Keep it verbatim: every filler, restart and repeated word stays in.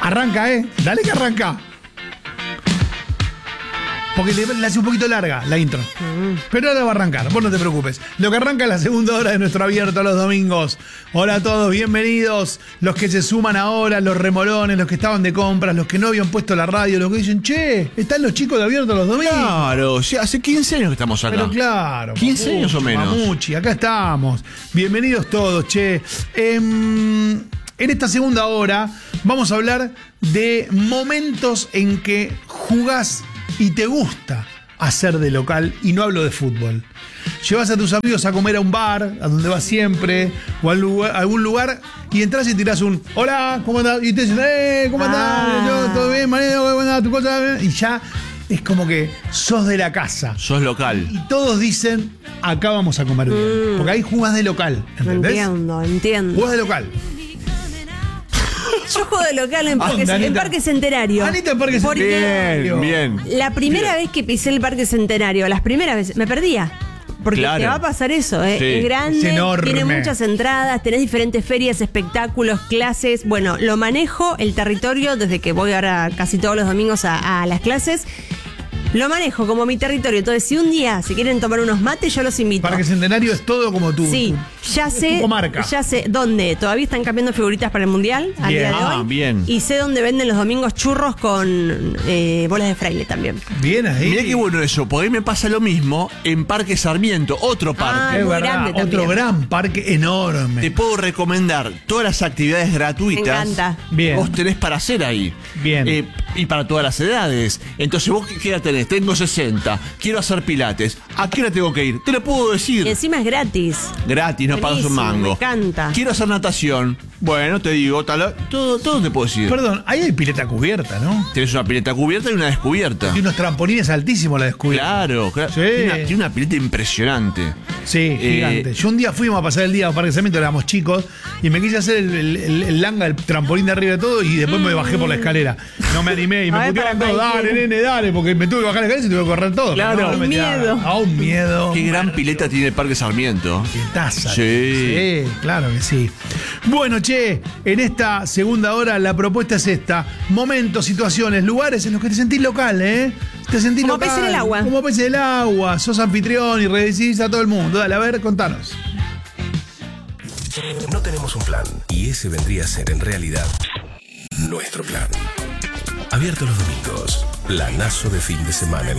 Arranca, ¿eh? Dale que arranca. Porque le, le hace un poquito larga la intro. Mm. Pero ahora va a arrancar, vos no te preocupes. Lo que arranca es la segunda hora de nuestro abierto los domingos. Hola a todos, bienvenidos. Los que se suman ahora, los remolones, los que estaban de compras, los que no habían puesto la radio, los que dicen, che, están los chicos de abierto los domingos. Claro, sí, hace quince años que estamos acá. Pero claro. quince mamuchi, años o menos. Mamuchi, acá estamos. Bienvenidos todos, che. Eh, en esta segunda hora vamos a hablar de momentos en que jugás y te gusta hacer de local, y no hablo de fútbol. Llevas a tus amigos a comer a un bar, a donde vas siempre, o a lugar, a algún lugar, y entras y tirás un hola, ¿cómo andás? Y te dicen, eh, ¿cómo andás? Ah. Yo, ¿todo bien, Mariano? ¿Cómo andás? ¿Tu cosa? Y ya es como que sos de la casa. Sos local. Y todos dicen, acá vamos a comer bien. Mm. Porque ahí jugás de local, ¿entendés? Entiendo, entiendo. Jugás de local. Yo juego de local en Parque, Anita, en Parque Centenario. Anita en Parque Centenario. Bien, bien. La primera bien. vez que pisé el Parque Centenario, las primeras veces, me perdía. Porque claro. te va a pasar eso, ¿eh? Sí. Es grande, es enorme. Tiene muchas entradas, tenés diferentes ferias, espectáculos, clases. Bueno, lo manejo el territorio desde que voy ahora casi todos los domingos a, a las clases. Lo manejo como mi territorio. Entonces, si un día se quieren tomar unos mates, yo los invito. Parque Centenario es todo como tú. Sí, ya sé. Comarca. Ya sé dónde. Todavía están cambiando figuritas para el mundial al Bien. día de Ah, hoy. bien. Y sé dónde venden los domingos churros con eh, bolas de fraile también. Bien ahí. Mirá qué bueno eso, porque a mí me pasa lo mismo en Parque Sarmiento, otro parque. Ah, Es muy verdad, grande también. otro gran parque enorme. Te puedo recomendar todas las actividades gratuitas. Me encanta. Bien. Vos tenés para hacer ahí. Bien. Eh, y para todas las edades. Entonces vos, ¿qué edad tenés? Tengo sesenta. Quiero hacer pilates. ¿A qué hora tengo que ir? Te lo puedo decir. Y encima es gratis. Gratis, no pagas un Buenísimo, mango. me encanta. Quiero hacer natación. Bueno, te digo, tal, todo, todo te puedo decir. Perdón, ahí hay pileta cubierta, ¿no? Tenés una pileta cubierta y una descubierta. Y unos trampolines altísimos la descubierta. Claro, claro. Sí. Tiene, una, tiene una pileta impresionante. Sí, Eh, gigante. Yo un día fuimos a pasar el día a Parque Sarmiento, éramos chicos, y me quise hacer el, el, el, el langa, el trampolín de arriba de todo, y después mm. me bajé por la escalera. No me animé y me puteaban todo, dale, nene, dale, porque me tuve que bajar la escalera y tuve que correr todo. Claro. No, no me Miedo. A un miedo. Qué gran pileta tiene el Parque Sarmiento. Qué taza. Sí. Sí, claro que sí. Bueno, che, en esta segunda hora la propuesta es esta. Momentos, situaciones, lugares en los que te sentís local, ¿eh? Te sentís Como local. pez en el agua. Como pez en el agua. Sos anfitrión y redecís a todo el mundo. Dale, a ver, contanos. No tenemos un plan, y ese vendría a ser en realidad nuestro plan. Abierto los domingos, planazo de fin de semana.